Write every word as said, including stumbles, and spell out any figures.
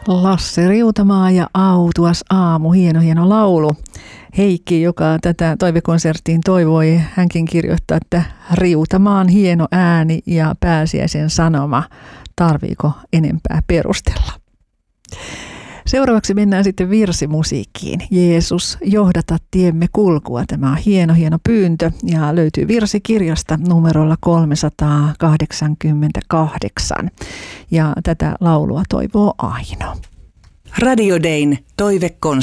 Lasse Riutamaa ja Autuas aamu, hieno hieno laulu. Heikki, joka tätä toivekonserttiin toivoi, hänkin kirjoittaa, että Riutamaan hieno ääni ja pääsiäisen sanoma. Tarviiko enempää perustella? Seuraavaksi mennään sitten virsimusiikkiin. Jeesus, johdata tiemme kulkua. Tämä on hieno, hieno pyyntö ja löytyy virsikirjasta numerolla kolmesataakahdeksankymmentäkahdeksan. Ja tätä laulua toivoo Aino. Radio Dayn toivekonsert.